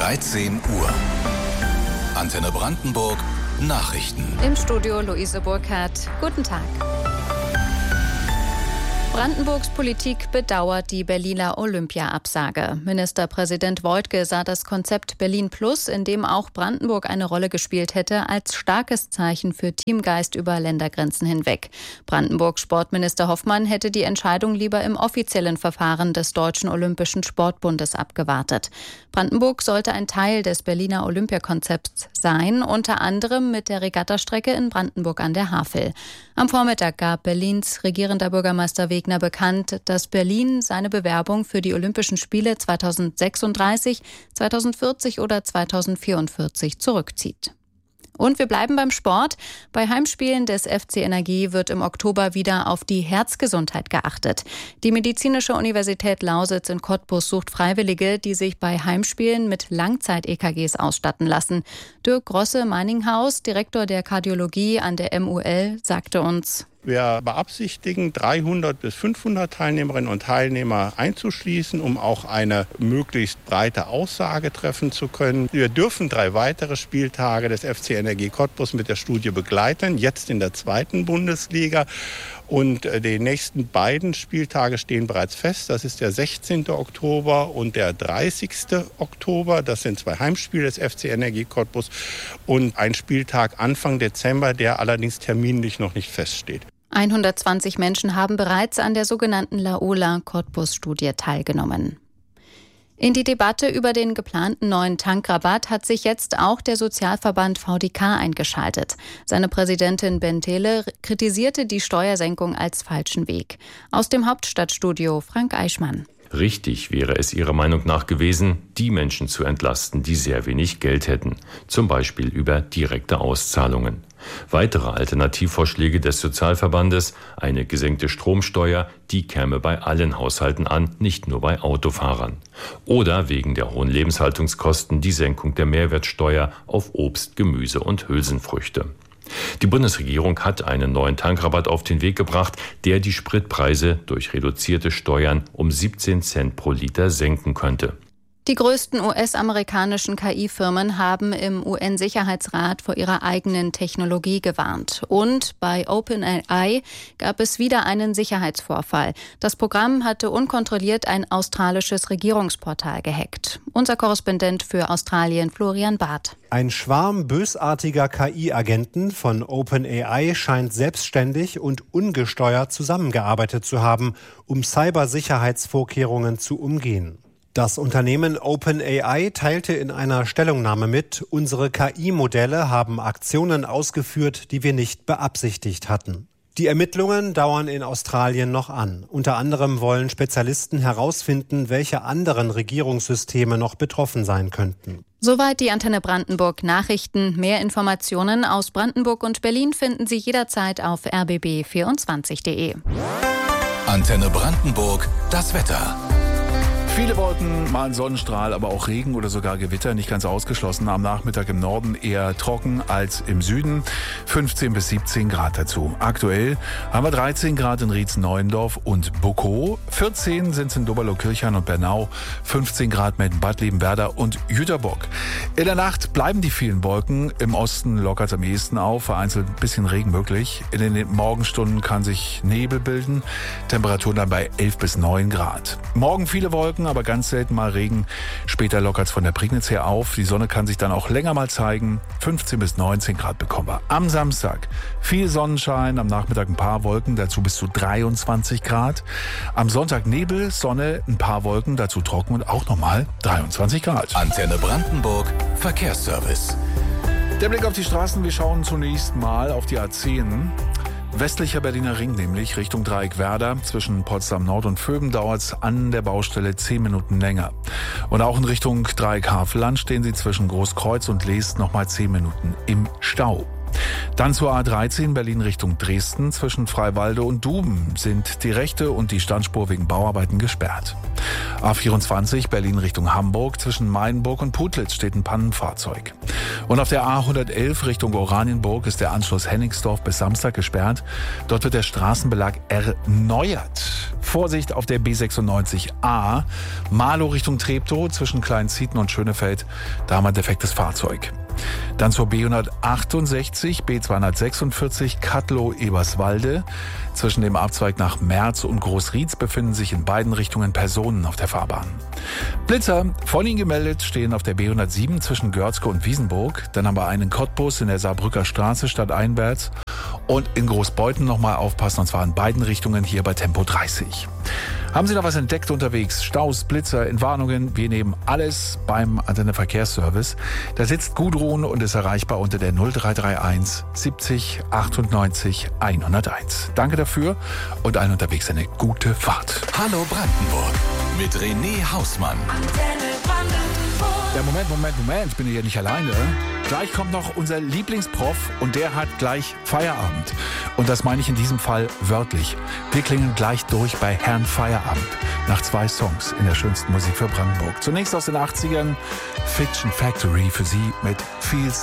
13 Uhr. Antenne Brandenburg Nachrichten. Im Studio Luise Burkhardt. Guten Tag. Brandenburgs Politik bedauert die Berliner Olympia-Absage. Ministerpräsident Woidke sah das Konzept Berlin Plus, in dem auch Brandenburg eine Rolle gespielt hätte, als starkes Zeichen für Teamgeist über Ländergrenzen hinweg. Brandenburgs Sportminister Hoffmann hätte die Entscheidung lieber im offiziellen Verfahren des Deutschen Olympischen Sportbundes abgewartet. Brandenburg sollte ein Teil des Berliner Olympiakonzepts sein, unter anderem mit der Regattastrecke in Brandenburg an der Havel. Am Vormittag gab Berlins regierender Bürgermeister Wegner bekannt, dass Berlin seine Bewerbung für die Olympischen Spiele 2036, 2040 oder 2044 zurückzieht. Und wir bleiben beim Sport. Bei Heimspielen des FC Energie wird im Oktober wieder auf die Herzgesundheit geachtet. Die Medizinische Universität Lausitz in Cottbus sucht Freiwillige, die sich bei Heimspielen mit Langzeit-EKGs ausstatten lassen. Dirk Grosse-Meininghaus, Direktor der Kardiologie an der MUL, sagte uns: Wir beabsichtigen, 300 bis 500 Teilnehmerinnen und Teilnehmer einzuschließen, um auch eine möglichst breite Aussage treffen zu können. Wir dürfen 3 weitere Spieltage des FC Energie Cottbus mit der Studie begleiten, jetzt in der 2. Bundesliga. Und die nächsten beiden Spieltage stehen bereits fest. Das ist der 16. Oktober und der 30. Oktober. Das sind 2 Heimspiele des FC Energie Cottbus und ein Spieltag Anfang Dezember, der allerdings terminlich noch nicht feststeht. 120 Menschen haben bereits an der sogenannten Laola-Cottbus-Studie teilgenommen. In die Debatte über den geplanten neuen Tankrabatt hat sich jetzt auch der Sozialverband VDK eingeschaltet. Seine Präsidentin Bentele kritisierte die Steuersenkung als falschen Weg. Aus dem Hauptstadtstudio Frank Eichmann. Richtig wäre es ihrer Meinung nach gewesen, die Menschen zu entlasten, die sehr wenig Geld hätten, zum Beispiel über direkte Auszahlungen. Weitere Alternativvorschläge des Sozialverbandes, eine gesenkte Stromsteuer, die käme bei allen Haushalten an, nicht nur bei Autofahrern. Oder wegen der hohen Lebenshaltungskosten die Senkung der Mehrwertsteuer auf Obst, Gemüse und Hülsenfrüchte. Die Bundesregierung hat einen neuen Tankrabatt auf den Weg gebracht, der die Spritpreise durch reduzierte Steuern um 17 Cent pro Liter senken könnte. Die größten US-amerikanischen KI-Firmen haben im UN-Sicherheitsrat vor ihrer eigenen Technologie gewarnt. Und bei OpenAI gab es wieder einen Sicherheitsvorfall. Das Programm hatte unkontrolliert ein australisches Regierungsportal gehackt. Unser Korrespondent für Australien, Florian Barth. Ein Schwarm bösartiger KI-Agenten von OpenAI scheint selbstständig und ungesteuert zusammengearbeitet zu haben, um Cybersicherheitsvorkehrungen zu umgehen. Das Unternehmen OpenAI teilte in einer Stellungnahme mit, unsere KI-Modelle haben Aktionen ausgeführt, die wir nicht beabsichtigt hatten. Die Ermittlungen dauern in Australien noch an. Unter anderem wollen Spezialisten herausfinden, welche anderen Regierungssysteme noch betroffen sein könnten. Soweit die Antenne Brandenburg Nachrichten. Mehr Informationen aus Brandenburg und Berlin finden Sie jederzeit auf rbb24.de. Antenne Brandenburg, das Wetter. Viele Wolken, mal ein Sonnenstrahl, aber auch Regen oder sogar Gewitter, nicht ganz ausgeschlossen. Am Nachmittag im Norden eher trocken als im Süden. 15 bis 17 Grad dazu. Aktuell haben wir 13 Grad in Rietz-Neuendorf und Bukow. 14 sind es in Doberlo-Kirchhain und Bernau. 15 Grad mit Bad Liebenwerda und Jüterbock. In der Nacht bleiben die vielen Wolken. Im Osten lockert es am ehesten auf. Vereinzelt ein bisschen Regen möglich. In den Morgenstunden kann sich Nebel bilden. Temperaturen dann bei 11 bis 9 Grad. Morgen viele Wolken, aber ganz selten mal Regen. Später lockert es von der Prignitz her auf. Die Sonne kann sich dann auch länger mal zeigen. 15 bis 19 Grad bekommen wir. Am Samstag viel Sonnenschein, am Nachmittag ein paar Wolken, dazu bis zu 23 Grad. Am Sonntag Nebel, Sonne, ein paar Wolken, dazu trocken und auch nochmal 23 Grad. Antenne Brandenburg, Verkehrsservice. Der Blick auf die Straßen, wir schauen zunächst mal auf die A10. Westlicher Berliner Ring, nämlich Richtung Dreieckwerder. Zwischen Potsdam Nord und Vöben dauert es an der Baustelle 10 Minuten länger. Und auch in Richtung Dreieck Havelland stehen Sie zwischen Großkreuz und Leest nochmal 10 Minuten im Stau. Dann zur A13 Berlin Richtung Dresden. Zwischen Freiwalde und Duben sind die rechte und die Standspur wegen Bauarbeiten gesperrt. A24 Berlin Richtung Hamburg. Zwischen Mainburg und Putlitz steht ein Pannenfahrzeug. Und auf der A111 Richtung Oranienburg ist der Anschluss Hennigsdorf bis Samstag gesperrt. Dort wird der Straßenbelag erneuert. Vorsicht auf der B96A. Marlow Richtung Treptow zwischen Kleinzieten und Schönefeld. Da haben wir ein defektes Fahrzeug. Dann zur B168, B246 Kattlow-Eberswalde. Zwischen dem Abzweig nach Merz und Großrietz befinden sich in beiden Richtungen Personen auf der Fahrbahn. Blitzer, von Ihnen gemeldet, stehen auf der B107 zwischen Görzke und Wiesenburg. Dann haben wir einen Cottbus in der Saarbrücker Straße stadteinwärts. Und in Großbeuthen nochmal aufpassen, und zwar in beiden Richtungen hier bei Tempo 30. Haben Sie noch was entdeckt unterwegs? Staus, Blitzer, Entwarnungen? Wir nehmen alles beim Antenne Verkehrsservice. Da sitzt Gudrun und ist erreichbar unter der 0331 70 98 101. Danke dafür und allen unterwegs eine gute Fahrt. Hallo Brandenburg mit René Hausmann. Antenne Brandenburg. Ja, Moment, ich bin hier nicht alleine. Gleich kommt noch unser Lieblingsprof und der hat gleich Feierabend. Und das meine ich in diesem Fall wörtlich. Wir klingen gleich durch bei Herrn Feierabend. Nach 2 Songs in der schönsten Musik für Brandenburg. Zunächst aus den 80ern, Fiction Factory für Sie mit Feels